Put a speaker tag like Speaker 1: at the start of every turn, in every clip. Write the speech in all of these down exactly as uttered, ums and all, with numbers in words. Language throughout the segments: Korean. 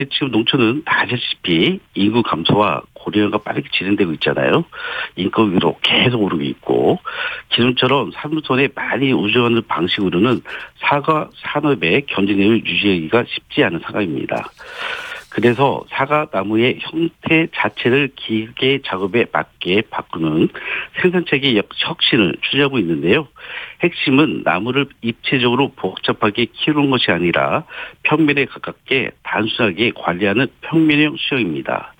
Speaker 1: 지금 농촌은 다 아시다시피 인구 감소와 고령화가 빠르게 진행되고 있잖아요. 인건비도 계속 오르고 있고 기존처럼 사무소에 많이 의존하는 방식으로는 사과 산업의 경쟁력을 유지하기가 쉽지 않은 상황입니다. 그래서 사과 나무의 형태 자체를 기계 작업에 맞게 바꾸는 생산체계 혁신을 추진하고 있는데요. 핵심은 나무를 입체적으로 복잡하게 키우는 것이 아니라 평면에 가깝게 단순하게 관리하는 평면형 수영입니다.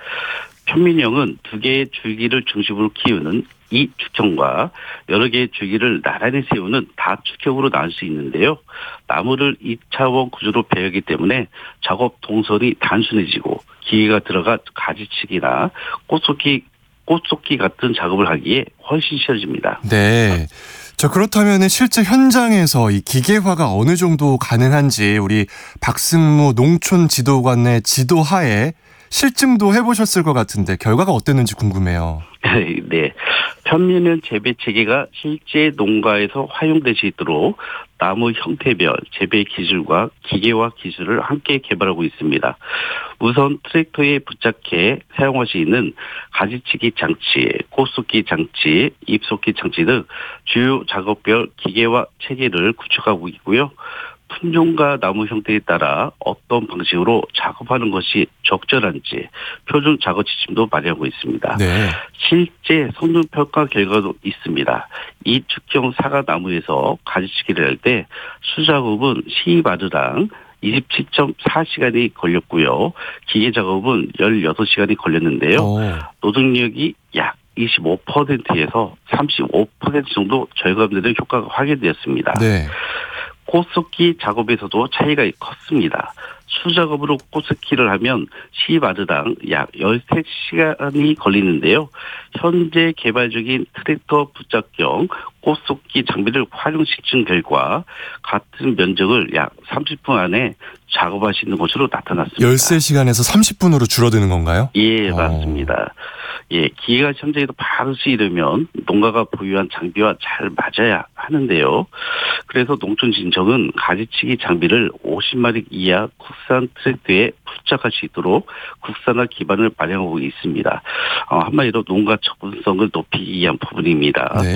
Speaker 1: 평면형은 두 개의 줄기를 중심으로 키우는 이 축형과 여러 개의 줄기를 나란히 세우는 다축형으로 나눌 수 있는데요. 나무를 이 차원 구조로 배우기 때문에 작업 동선이 단순해지고 기계가 들어가 가지치기나 꽃속기, 꽃속기 같은 작업을 하기에 훨씬 쉬워집니다.
Speaker 2: 네. 자, 그렇다면 실제 현장에서 이 기계화가 어느 정도 가능한지 우리 박승무 농촌 지도관의 지도하에 실증도 해보셨을 것 같은데 결과가 어땠는지 궁금해요.
Speaker 1: 네. 평면형 재배 체계가 실제 농가에서 활용될 수 있도록 나무 형태별 재배 기술과 기계화 기술을 함께 개발하고 있습니다. 우선 트랙터에 부착해 사용할 수 있는 가지치기 장치, 꽃속기 장치, 잎속기 장치 등 주요 작업별 기계화 체계를 구축하고 있고요. 품종과 나무 형태에 따라 어떤 방식으로 작업하는 것이 적절한지 표준 작업 지침도 마련하고 있습니다.
Speaker 2: 네.
Speaker 1: 실제 성능 평가 결과도 있습니다. 이 축형 사과 나무에서 가지치기를 할 때 수작업은 시바르당 이십칠 점 사 시간이 걸렸고요. 기계 작업은 십육 시간이 걸렸는데요.
Speaker 2: 오.
Speaker 1: 노동력이 약 이십오 퍼센트에서 삼십오 퍼센트 정도 절감되는 효과가 확인되었습니다.
Speaker 2: 네.
Speaker 1: 꽃속기 작업에서도 차이가 컸습니다. 수작업으로 꽃속기를 하면 시바르당 약 십삼 시간이 걸리는데요. 현재 개발 중인 트랙터 부착형 꽃속기 장비를 활용시킨 결과 같은 면적을 약 삼십 분 안에 작업할 수 있는 것으로 나타났습니다.
Speaker 2: 열세 시간에서 삼십 분으로 줄어드는 건가요?
Speaker 1: 예, 맞습니다. 예, 기계가 현장에도 바로 쓰이려면 농가가 보유한 장비와 잘 맞아야 하는데요. 그래서 농촌진청은 가지치기 장비를 오십 마리 이하 국산 트랙터에 부착할 수 있도록 국산화 기반을 마련하고 있습니다. 어, 한마디로 농가 접근성을 높이기 위한 부분입니다.
Speaker 2: 네.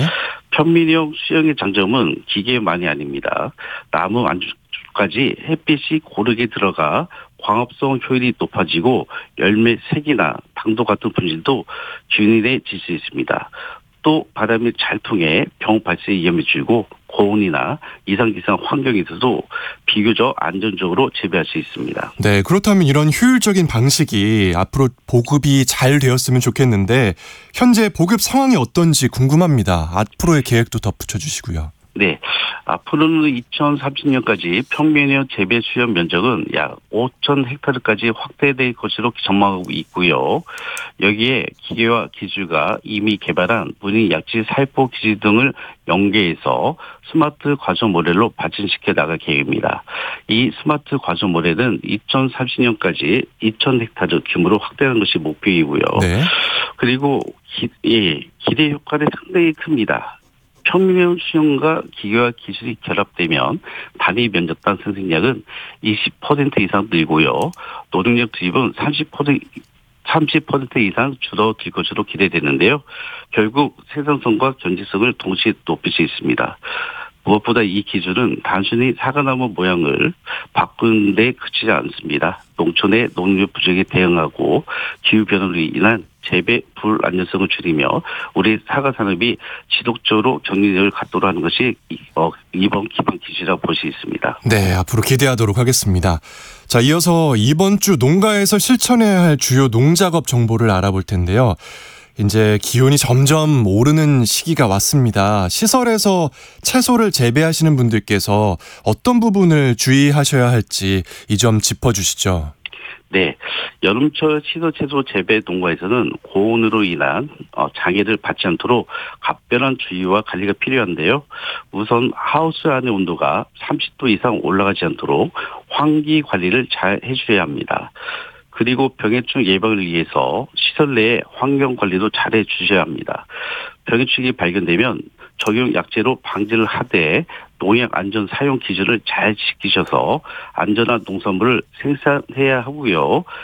Speaker 1: 평면형 수영의 장점은 기계만이 아닙니다. 나무 안쪽까지 햇빛이 고르게 들어가 광합성 효율이 높아지고 열매 색이나 당도 같은 분질도 균일해질 수 있습니다. 또 바람이 잘 통해 병 발생 위험이 줄고 고온이나 이상기상 환경에서도 비교적 안전적으로 재배할 수 있습니다.
Speaker 2: 네, 그렇다면 이런 효율적인 방식이 앞으로 보급이 잘 되었으면 좋겠는데 현재 보급 상황이 어떤지 궁금합니다. 앞으로의 계획도 덧붙여 주시고요.
Speaker 1: 네. 앞으로는 이천삼십 년까지 평면형 재배 수용 면적은 약 오천 헥타르까지 확대될 것으로 전망하고 있고요. 여기에 기계화 기술과 이미 개발한 분위 약지 살포 기술 등을 연계해서 스마트 과정 모델로 발전시켜 나갈 계획입니다. 이 스마트 과정 모델은 이천삼십 년까지 이천 헥타르 규모로 확대하는 것이 목표이고요.
Speaker 2: 네.
Speaker 1: 그리고 기, 예, 기대 효과는 상당히 큽니다. 평면형 수영과 기계화 기술이 결합되면 단위 면적당 생산량은 이십 퍼센트 이상 늘고요. 노동력 투입은 삼십 퍼센트 삼십 퍼센트 이상 줄어들 것으로 기대되는데요. 결국 생산성과 경제성을 동시에 높일 수 있습니다. 무엇보다 이 기술은 단순히 사과나무 모양을 바꾸는 데 그치지 않습니다. 농촌의 농nghiệp 부족에 대응하고 기후변화로 인한 재배 불안정성을 줄이며 우리 사과 산업이 지속적으로 경쟁력을 갖도록 하는 것이 이번 기반 기술이라고 볼 수 있습니다.
Speaker 2: 네, 앞으로 기대하도록 하겠습니다. 자, 이어서 이번 주 농가에서 실천해야 할 주요 농작업 정보를 알아볼 텐데요. 이제 기온이 점점 오르는 시기가 왔습니다. 시설에서 채소를 재배하시는 분들께서 어떤 부분을 주의하셔야 할지 이 점 짚어주시죠.
Speaker 1: 네, 여름철 시설 채소 재배 농가에서는 고온으로 인한 장애를 받지 않도록 각별한 주의와 관리가 필요한데요. 우선 하우스 안의 온도가 삼십 도 이상 올라가지 않도록 환기 관리를 잘 해주셔야 합니다. 그리고 병해충 예방을 위해서 시설 내에 환경 관리도 잘해 주셔야 합니다. 병해충이 발견되면 적용 약제로 방지를 하되 농약 안전 사용 기준을 잘 지키셔서 안전한 농산물을 생산해야 하고요.